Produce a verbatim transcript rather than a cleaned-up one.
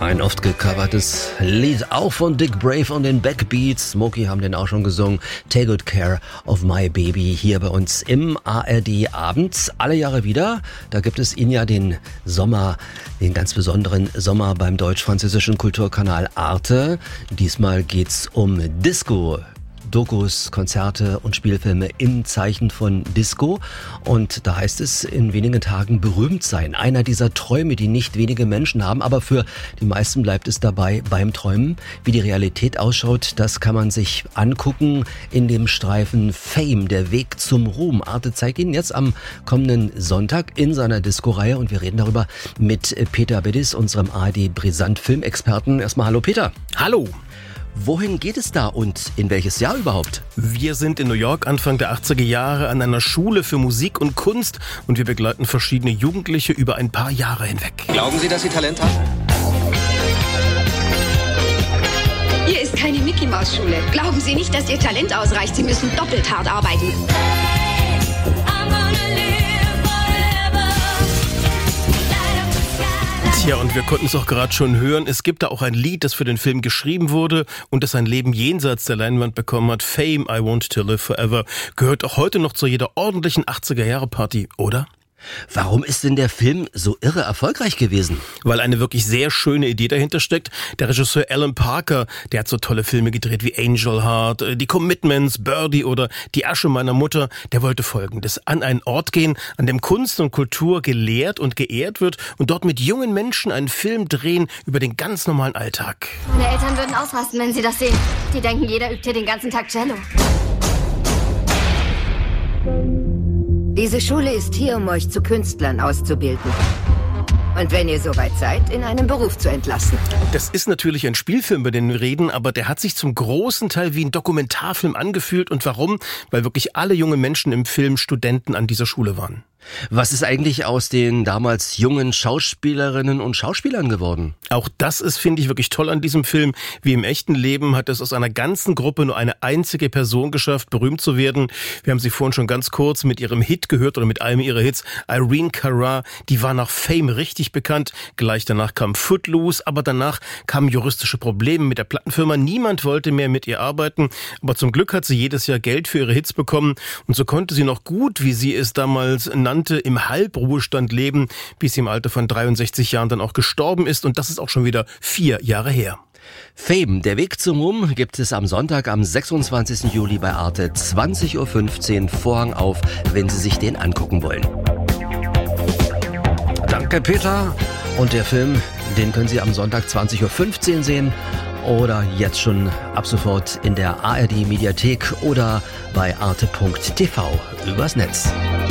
Ein oft gecovertes Lied, auch von Dick Brave und den Backbeats. Smokey haben den auch schon gesungen. Take Good Care of My Baby hier bei uns im A R D Abend. Alle Jahre wieder. Da gibt es ihn ja den Sommer, den ganz besonderen Sommer beim deutsch-französischen Kulturkanal Arte. Diesmal geht's um Disco. Dokus, Konzerte und Spielfilme im Zeichen von Disco. Und da heißt es, in wenigen Tagen berühmt sein. Einer dieser Träume, die nicht wenige Menschen haben, aber für die meisten bleibt es dabei beim Träumen. Wie die Realität ausschaut, das kann man sich angucken in dem Streifen Fame, der Weg zum Ruhm. Arte zeigt ihn jetzt am kommenden Sonntag in seiner Disco-Reihe und wir reden darüber mit Peter Bedis, unserem A R D-Brisant-Filmexperten. Erstmal hallo Peter. Hallo. Wohin geht es da und in welches Jahr überhaupt? Wir sind in New York Anfang der achtziger Jahre an einer Schule für Musik und Kunst und wir begleiten verschiedene Jugendliche über ein paar Jahre hinweg. Glauben Sie, dass Sie Talent haben? Hier ist keine Mickey-Maus-Schule. Glauben Sie nicht, dass Ihr Talent ausreicht. Sie müssen doppelt hart arbeiten. Ja, und wir konnten es auch gerade schon hören, es gibt da auch ein Lied, das für den Film geschrieben wurde und das sein Leben jenseits der Leinwand bekommen hat. Fame, I Want to Live Forever, gehört auch heute noch zu jeder ordentlichen achtziger-Jahre-Party, oder? Warum ist denn der Film so irre erfolgreich gewesen? Weil eine wirklich sehr schöne Idee dahinter steckt. Der Regisseur Alan Parker, der hat so tolle Filme gedreht wie Angel Heart, Die Commitments, Birdie oder Die Asche meiner Mutter. Der wollte Folgendes: an einen Ort gehen, an dem Kunst und Kultur gelehrt und geehrt wird und dort mit jungen Menschen einen Film drehen über den ganz normalen Alltag. Meine Eltern würden ausrasten, wenn sie das sehen. Die denken, jeder übt hier den ganzen Tag Cello. Diese Schule ist hier, um euch zu Künstlern auszubilden. Und wenn ihr soweit seid, in einem Beruf zu entlassen. Das ist natürlich ein Spielfilm, über den wir reden, aber der hat sich zum großen Teil wie ein Dokumentarfilm angefühlt. Und warum? Weil wirklich alle jungen Menschen im Film Studenten an dieser Schule waren. Was ist eigentlich aus den damals jungen Schauspielerinnen und Schauspielern geworden? Auch das ist, finde ich, wirklich toll an diesem Film. Wie im echten Leben hat es aus einer ganzen Gruppe nur eine einzige Person geschafft, berühmt zu werden. Wir haben sie vorhin schon ganz kurz mit ihrem Hit gehört oder mit einem ihrer Hits. Irene Cara, die war nach Fame richtig bekannt. Gleich danach kam Footloose, aber danach kamen juristische Probleme mit der Plattenfirma. Niemand wollte mehr mit ihr arbeiten, aber zum Glück hat sie jedes Jahr Geld für ihre Hits bekommen und so konnte sie noch gut, wie sie es damals nannte, im Halbruhestand leben, bis sie im Alter von dreiundsechzig Jahren dann auch gestorben ist. Und das ist auch schon wieder vier Jahre her. Fame, der Weg zum Ruhm, gibt es am Sonntag, am sechsundzwanzigsten Juli bei Arte, zwanzig Uhr fünfzehn, Vorhang auf, wenn Sie sich den angucken wollen. Danke, Peter. Und der Film, den können Sie am Sonntag zwanzig Uhr fünfzehn sehen. Oder jetzt schon ab sofort in der A R D Mediathek oder bei arte punkt t v übers Netz.